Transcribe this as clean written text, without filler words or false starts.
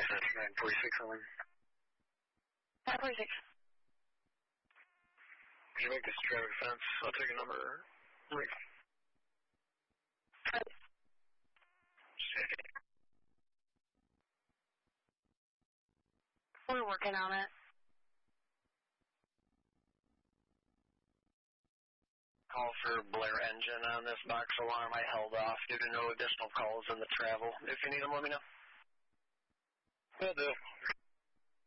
That's 946 on. 946. Could you make this traffic offense? I'll take a number. Right. We're working on it. Call for Blair Engine on this box alarm. I held off due to no additional calls in the travel. If you need them, let me know. Will do.